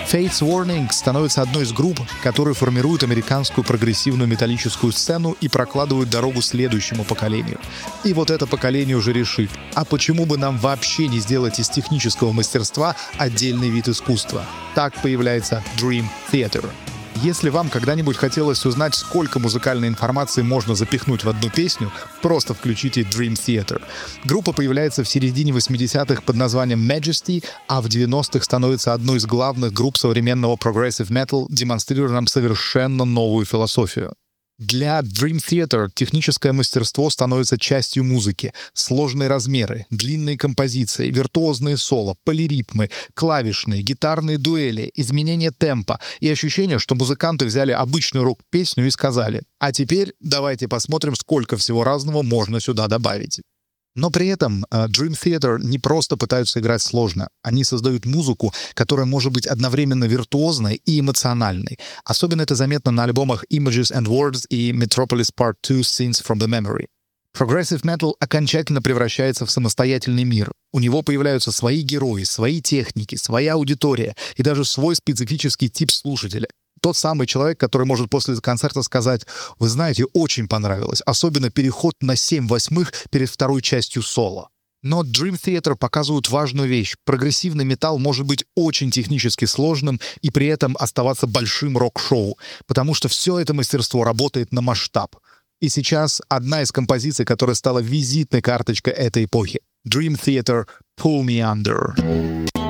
Fates Warning становится одной из групп, которые формируют американскую прогрессивную металлическую сцену и прокладывают дорогу следующему поколению. И вот это поколение уже решит, а почему бы нам вообще не сделать из технического мастерства отдельный вид искусства? Так появляется Dream Theater. Если вам когда-нибудь хотелось узнать, сколько музыкальной информации можно запихнуть в одну песню, просто включите Dream Theater. Группа появляется в середине 80-х под названием Majesty, а в 90-х становится одной из главных групп современного Progressive Metal, демонстрируя нам совершенно новую философию. Для Dream Theater техническое мастерство становится частью музыки. Сложные размеры, длинные композиции, виртуозные соло, полиритмы, клавишные, гитарные дуэли, изменение темпа и ощущение, что музыканты взяли обычную рок-песню и сказали: «А теперь давайте посмотрим, сколько всего разного можно сюда добавить». Но при этом Dream Theater не просто пытаются играть сложно. Они создают музыку, которая может быть одновременно виртуозной и эмоциональной. Особенно это заметно на альбомах Images and Words и Metropolis Part 2 Scenes from the Memory. Progressive Metal окончательно превращается в самостоятельный мир. У него появляются свои герои, свои техники, своя аудитория и даже свой специфический тип слушателя. Тот самый человек, который может после концерта сказать: «Вы знаете, очень понравилось, особенно переход на 7/8 перед второй частью соло». Но Dream Theater показывают важную вещь. Прогрессивный металл может быть очень технически сложным и при этом оставаться большим рок-шоу, потому что все это мастерство работает на масштаб. И сейчас одна из композиций, которая стала визитной карточкой этой эпохи. Dream Theater «Pull Me Under».